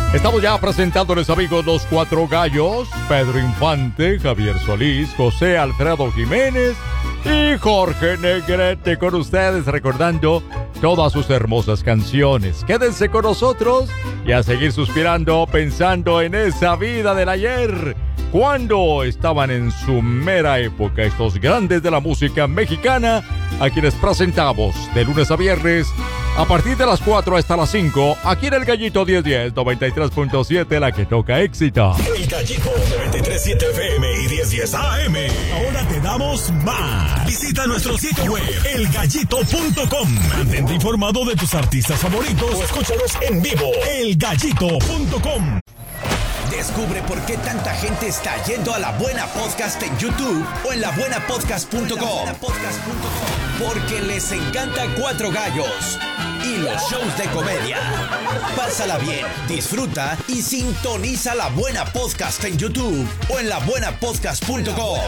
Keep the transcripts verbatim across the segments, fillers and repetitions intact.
Estamos ya presentándoles, amigos, los cuatro gallos: Pedro Infante, Javier Solís, José Alfredo Jiménez y Jorge Negrete con ustedes, recordando todas sus hermosas canciones. Quédense con nosotros y a seguir suspirando, pensando en esa vida del ayer, cuando estaban en su mera época estos grandes de la música mexicana, a quienes presentamos de lunes a viernes a partir de las cuatro hasta las cinco, aquí en El Gallito diez diez, noventa y tres punto siete, la que toca éxito. El Gallito noventa y tres punto siete F M y diez diez A M. Ahora te damos más. Visita nuestro sitio web, el gallito punto com. Mantente informado de tus artistas favoritos o escúchalos en vivo. el gallito punto com. Descubre por qué tanta gente está yendo a La Buena Podcast en YouTube o en la buena podcast punto com. Porque les encanta Cuatro Gallos y los shows de comedia. Pásala bien, disfruta y sintoniza La Buena Podcast en YouTube o en la buena podcast punto com.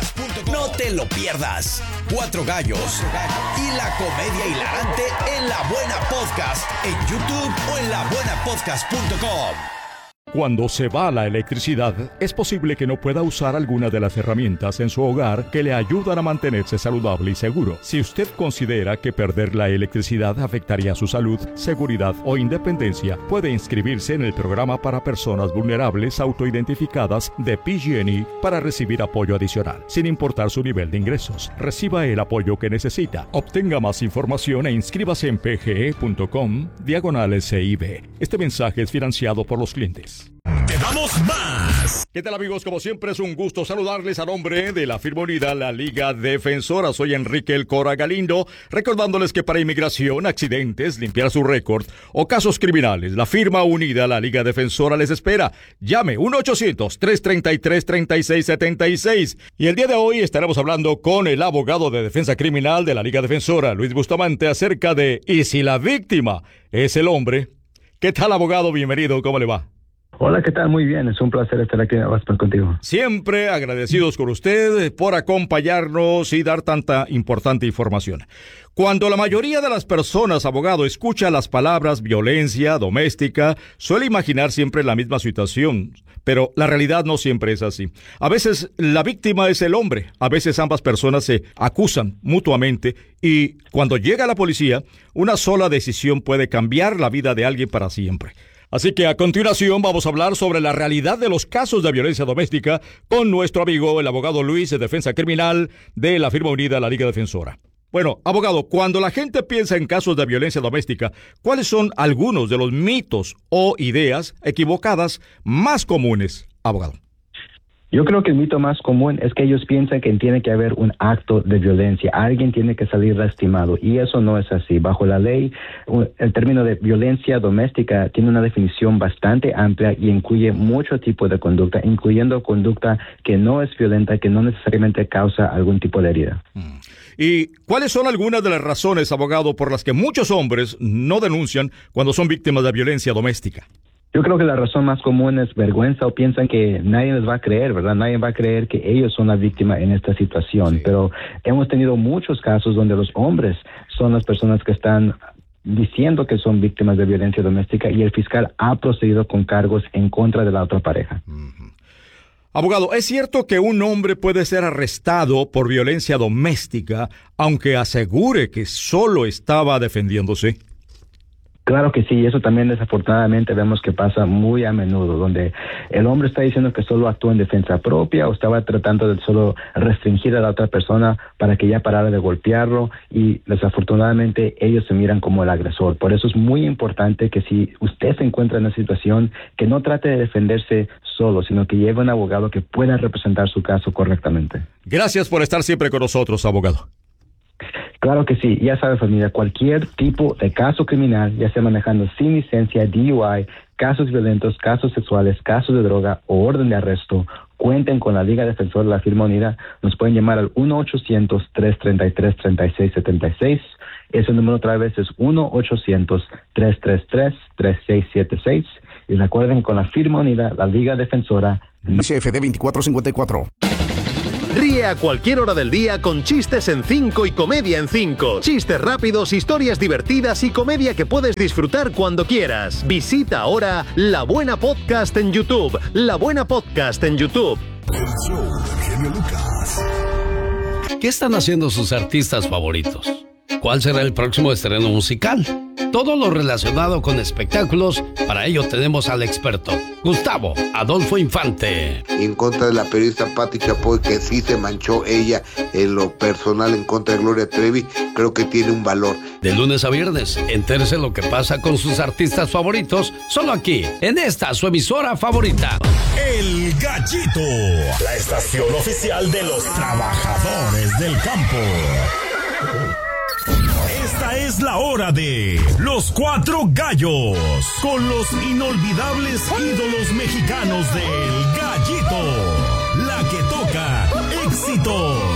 No te lo pierdas. Cuatro Gallos y la comedia hilarante en La Buena Podcast en YouTube o en la buena podcast punto com. Cuando se va la electricidad, es posible que no pueda usar alguna de las herramientas en su hogar que le ayudan a mantenerse saludable y seguro. Si usted considera que perder la electricidad afectaría su salud, seguridad o independencia, puede inscribirse en el programa para personas vulnerables autoidentificadas de P G and E para recibir apoyo adicional, sin importar su nivel de ingresos. Reciba el apoyo que necesita. Obtenga más información e inscríbase en pge.com diagonal S I B. Este mensaje es financiado por los clientes. ¡Te damos más! ¿Qué tal, amigos? Como siempre es un gusto saludarles a nombre de la firma unida La Liga Defensora. Soy Enrique El Cora Galindo, recordándoles que para inmigración, accidentes, limpiar su récord o casos criminales, la firma unida La Liga Defensora les espera. Llame uno ochocientos, tres treinta y tres, treinta y seis setenta y seis. Y el día de hoy estaremos hablando con el abogado de defensa criminal de la Liga Defensora, Luis Bustamante, acerca de ¿y si la víctima es el hombre? ¿Qué tal, abogado? Bienvenido, ¿cómo le va? Hola, ¿qué tal? Muy bien, es un placer estar aquí contigo. Siempre agradecidos con usted por acompañarnos y dar tanta importante información. Cuando la mayoría de las personas, abogado, escucha las palabras violencia doméstica, suele imaginar siempre la misma situación, pero la realidad no siempre es así. A veces la víctima es el hombre, a veces ambas personas se acusan mutuamente y cuando llega la policía, una sola decisión puede cambiar la vida de alguien para siempre. Así que a continuación vamos a hablar sobre la realidad de los casos de violencia doméstica con nuestro amigo, el abogado Luis de Defensa Criminal de la firma unida La Liga Defensora. Bueno, abogado, cuando la gente piensa en casos de violencia doméstica, ¿cuáles son algunos de los mitos o ideas equivocadas más comunes, abogado? Yo creo que el mito más común es que ellos piensan que tiene que haber un acto de violencia, alguien tiene que salir lastimado, y eso no es así. Bajo la ley, el término de violencia doméstica tiene una definición bastante amplia y incluye mucho tipo de conducta, incluyendo conducta que no es violenta, que no necesariamente causa algún tipo de herida. ¿Y cuáles son algunas de las razones, abogado, por las que muchos hombres no denuncian cuando son víctimas de violencia doméstica? Yo creo que la razón más común es vergüenza, o piensan que nadie les va a creer, ¿verdad? Nadie va a creer que ellos son la víctima en esta situación. Sí. Pero hemos tenido muchos casos donde los hombres son las personas que están diciendo que son víctimas de violencia doméstica y el fiscal ha procedido con cargos en contra de la otra pareja. Uh-huh. Abogado, ¿es cierto que un hombre puede ser arrestado por violencia doméstica aunque asegure que solo estaba defendiéndose? Claro que sí, eso también desafortunadamente vemos que pasa muy a menudo, donde el hombre está diciendo que solo actuó en defensa propia o estaba tratando de solo restringir a la otra persona para que ya parara de golpearlo, y desafortunadamente ellos se miran como el agresor. Por eso es muy importante que si usted se encuentra en una situación, que no trate de defenderse solo, sino que lleve un abogado que pueda representar su caso correctamente. Gracias por estar siempre con nosotros, abogado. Claro que sí, ya sabe, familia, cualquier tipo de caso criminal, ya sea manejando sin licencia, D U I, casos violentos, casos sexuales, casos de droga o orden de arresto, cuenten con la Liga Defensora de la firma unida. Nos pueden llamar al uno ochocientos, tres treinta y tres, treinta y seis setenta y seis. Ese número otra vez es uno ochocientos, tres treinta y tres, treinta y seis setenta y seis. Y recuerden, con la firma unida, la Liga Defensora. C F D veinticuatro cincuenta y cuatro. Ríe a cualquier hora del día con chistes en cinco y comedia en cinco. Chistes rápidos, historias divertidas y comedia que puedes disfrutar cuando quieras. Visita ahora La Buena Podcast en YouTube. La Buena Podcast en YouTube. El show del genio Lucas. ¿Qué están haciendo sus artistas favoritos? ¿Cuál será el próximo estreno musical? Todo lo relacionado con espectáculos, para ello tenemos al experto, Gustavo Adolfo Infante. En contra de la periodista Pati Chapoy, que sí se manchó ella en lo personal en contra de Gloria Trevi, creo que tiene un valor. De lunes a viernes, entérese lo que pasa con sus artistas favoritos, solo aquí, en esta, su emisora favorita. El Gallito, la estación oficial de los trabajadores del campo. Esta es la hora de Los Cuatro Gallos, con los inolvidables ídolos mexicanos del Gallito, la que toca éxitos.